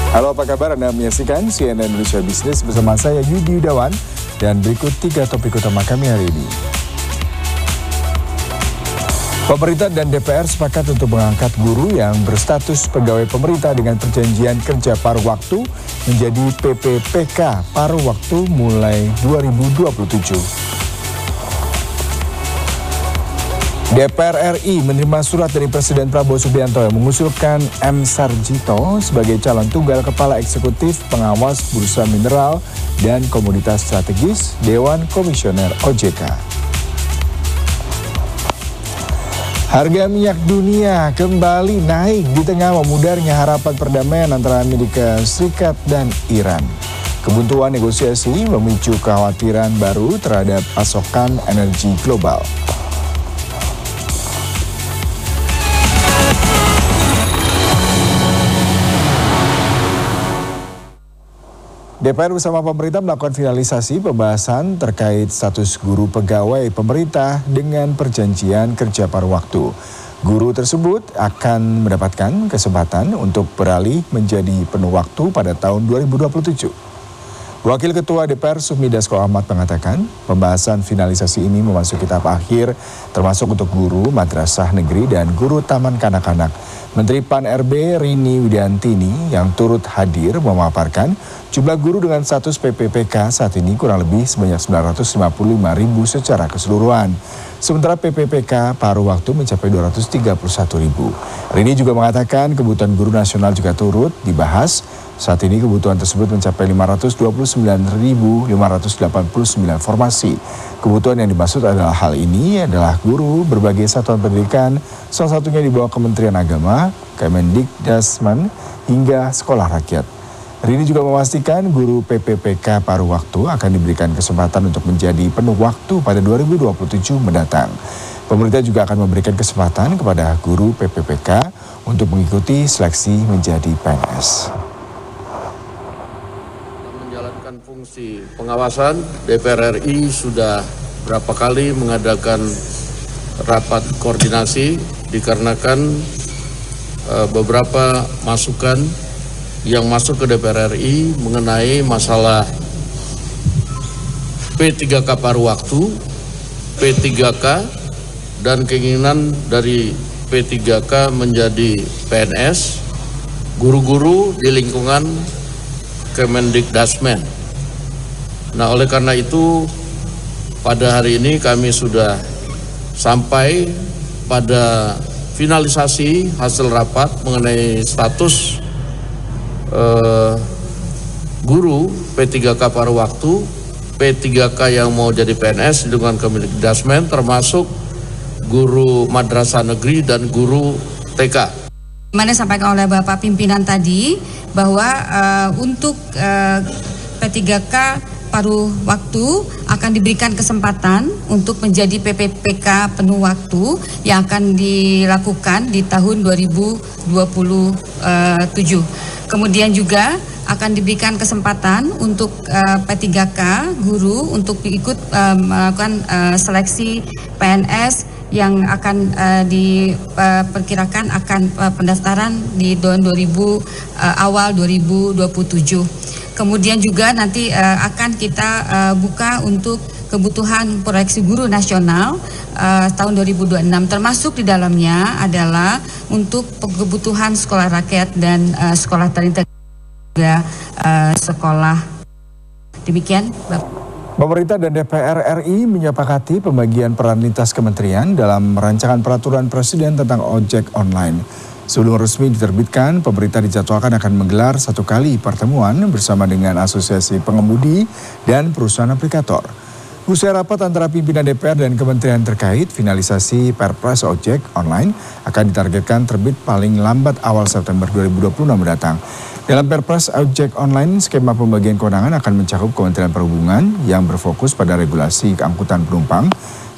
Halo, apa kabar? Anda menyaksikan CNN Indonesia Business bersama saya Yudi Yudawan. Dan berikut 3 topik utama kami hari ini. Pemerintah dan DPR sepakat untuk mengangkat guru yang berstatus pegawai pemerintah dengan perjanjian kerja paruh waktu menjadi PPPK paruh waktu mulai 2027. DPR RI menerima surat dari Presiden Prabowo Subianto yang mengusulkan M. Sarjito sebagai calon tunggal Kepala Eksekutif Pengawas Bursa Mineral dan Komoditas Strategis Dewan Komisioner OJK. Harga minyak dunia kembali naik di tengah memudarnya harapan perdamaian antara Amerika Serikat dan Iran. Kebuntuan negosiasi memicu kekhawatiran baru terhadap pasokan energi global. DPR bersama pemerintah melakukan finalisasi pembahasan terkait status guru pegawai pemerintah dengan perjanjian kerja paruh waktu. Guru tersebut akan mendapatkan kesempatan untuk beralih menjadi penuh waktu pada tahun 2027. Wakil Ketua DPR Sufmi Dasko Ahmad mengatakan pembahasan finalisasi ini memasuki tahap akhir termasuk untuk guru madrasah negeri dan guru taman kanak-kanak. Menteri PAN-RB Rini Widiantini yang turut hadir memaparkan jumlah guru dengan status PPPK saat ini kurang lebih sebanyak 955.000 secara keseluruhan. Sementara PPPK paruh waktu mencapai 231.000. Rini juga mengatakan kebutuhan guru nasional juga turut dibahas. Saat ini kebutuhan tersebut mencapai 529.589 formasi. Kebutuhan yang dimaksud adalah hal ini adalah guru berbagai satuan pendidikan, salah satunya di bawah Kementerian Agama, Kemendikdasmen, hingga sekolah rakyat. Rini juga memastikan guru PPPK paruh waktu akan diberikan kesempatan untuk menjadi penuh waktu pada 2027 mendatang. Pemerintah juga akan memberikan kesempatan kepada guru PPPK untuk mengikuti seleksi menjadi PNS. Fungsi pengawasan, DPR RI sudah berapa kali mengadakan rapat koordinasi dikarenakan beberapa masukan yang masuk ke DPR RI mengenai masalah P3K paruh waktu, P3K, dan keinginan dari P3K menjadi PNS, guru-guru di lingkungan Kemendikdasmen. Nah, oleh karena itu pada hari ini kami sudah sampai pada finalisasi hasil rapat mengenai status guru P3K paruh waktu, P3K yang mau jadi PNS di lingkungan Kemendikdasmen termasuk guru madrasah negeri dan guru TK. Mana disampaikan oleh Bapak pimpinan tadi bahwa untuk P3K paruh waktu akan diberikan kesempatan untuk menjadi PPPK penuh waktu yang akan dilakukan di tahun 2027. Kemudian juga akan diberikan kesempatan untuk P3K guru untuk ikut melakukan seleksi PNS yang akan diperkirakan akan pendaftaran di tahun awal 2027. Kemudian juga nanti akan kita buka untuk kebutuhan proyeksi guru nasional tahun 2026, termasuk di dalamnya adalah untuk kebutuhan sekolah rakyat dan sekolah terintegrasi juga sekolah. Demikian, Bapak. Pemerintah dan DPR RI menyepakati pembagian peran lintas kementerian dalam rancangan peraturan Presiden tentang ojek online. Sebelum resmi diterbitkan, pemerintah dijadwalkan akan menggelar 1 kali pertemuan bersama dengan Asosiasi Pengemudi dan Perusahaan Aplikator. Usai rapat antara pimpinan DPR dan kementerian terkait, finalisasi Perpres ojek online akan ditargetkan terbit paling lambat awal September 2026 mendatang. Dalam Perpres ojek online, skema pembagian kewenangan akan mencakup Kementerian Perhubungan yang berfokus pada regulasi angkutan penumpang,